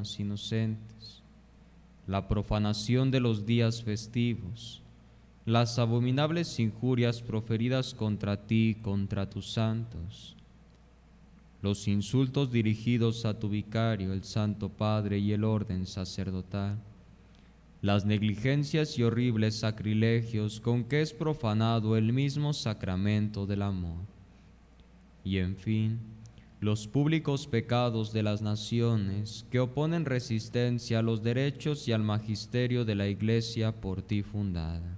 almas inocentes, la profanación de los días festivos, las abominables injurias proferidas contra ti y contra tus santos, los insultos dirigidos a tu vicario, el Santo Padre y el orden sacerdotal, las negligencias y horribles sacrilegios con que es profanado el mismo sacramento del amor, y en fin, los públicos pecados de las naciones que oponen resistencia a los derechos y al magisterio de la Iglesia por ti fundada.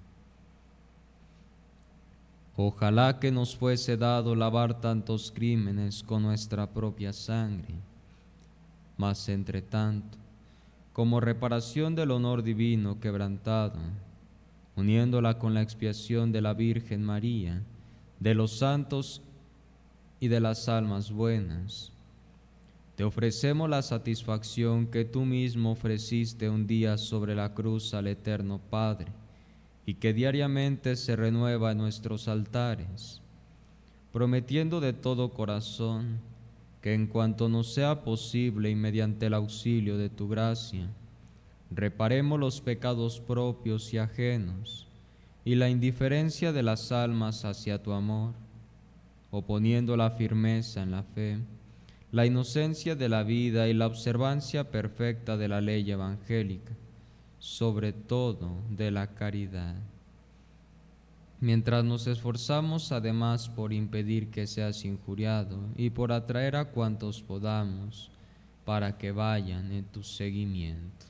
Ojalá que nos fuese dado lavar tantos crímenes con nuestra propia sangre, mas entre tanto, como reparación del honor divino quebrantado, uniéndola con la expiación de la Virgen María, de los santos y de las almas buenas, te ofrecemos la satisfacción que tú mismo ofreciste un día sobre la cruz al Eterno Padre, y que diariamente se renueva en nuestros altares, prometiendo de todo corazón que en cuanto nos sea posible y mediante el auxilio de tu gracia, reparemos los pecados propios y ajenos y la indiferencia de las almas hacia tu amor, oponiendo la firmeza en la fe, la inocencia de la vida y la observancia perfecta de la ley evangélica, sobre todo de la caridad. Mientras nos esforzamos además por impedir que seas injuriado y por atraer a cuantos podamos para que vayan en tu seguimiento.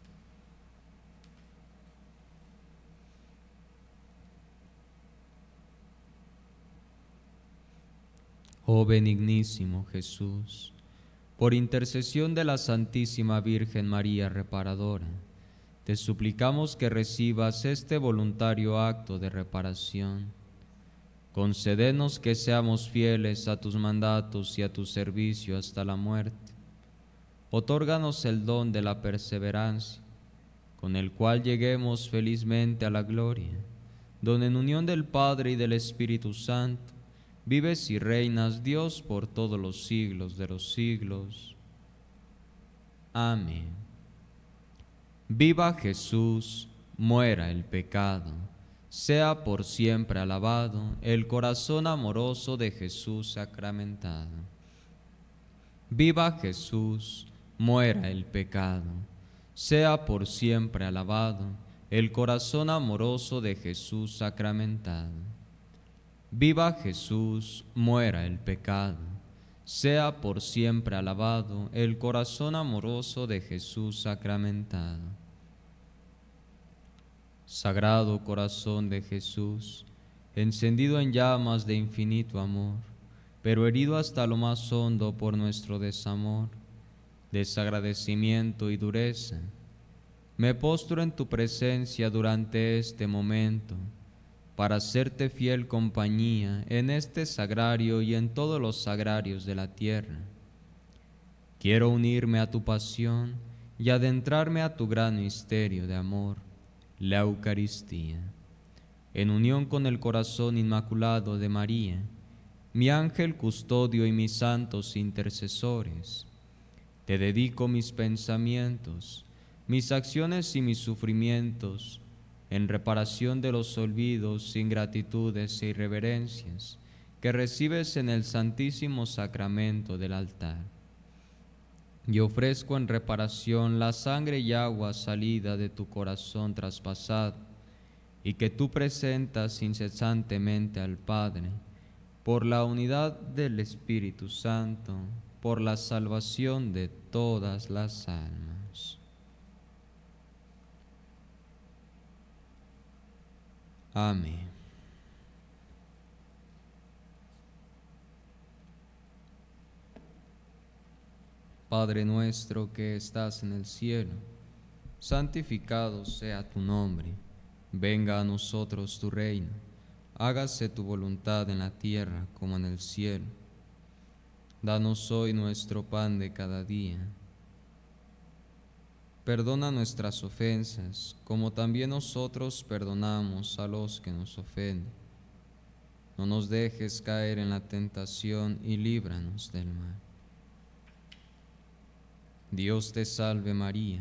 Oh benignísimo Jesús, por intercesión de la Santísima Virgen María Reparadora, te suplicamos que recibas este voluntario acto de reparación. Concédenos que seamos fieles a tus mandatos y a tu servicio hasta la muerte. Otórganos el don de la perseverancia, con el cual lleguemos felizmente a la gloria, donde en unión del Padre y del Espíritu Santo, vives y reinas Dios por todos los siglos de los siglos. Amén. Viva Jesús, muera el pecado, sea por siempre alabado el corazón amoroso de Jesús sacramentado. Viva Jesús, muera el pecado, sea por siempre alabado el corazón amoroso de Jesús sacramentado. Viva Jesús, muera el pecado, sea por siempre alabado el corazón amoroso de Jesús sacramentado. Sagrado corazón de Jesús, encendido en llamas de infinito amor, pero herido hasta lo más hondo por nuestro desamor, desagradecimiento y dureza, me postro en tu presencia durante este momento, para hacerte fiel compañía en este sagrario y en todos los sagrarios de la tierra. Quiero unirme a tu pasión y adentrarme a tu gran misterio de amor, la Eucaristía. En unión con el corazón inmaculado de María, mi ángel custodio y mis santos intercesores, te dedico mis pensamientos, mis acciones y mis sufrimientos, en reparación de los olvidos, ingratitudes e irreverencias que recibes en el Santísimo Sacramento del altar. Y ofrezco en reparación la sangre y agua salida de tu corazón traspasado, y que tú presentas incesantemente al Padre, por la unidad del Espíritu Santo, por la salvación de todas las almas. Amén. Padre nuestro que estás en el cielo, santificado sea tu nombre. Venga a nosotros tu reino. Hágase tu voluntad en la tierra como en el cielo. Danos hoy nuestro pan de cada día. Perdona nuestras ofensas, como también nosotros perdonamos a los que nos ofenden. No nos dejes caer en la tentación y líbranos del mal. Dios te salve María,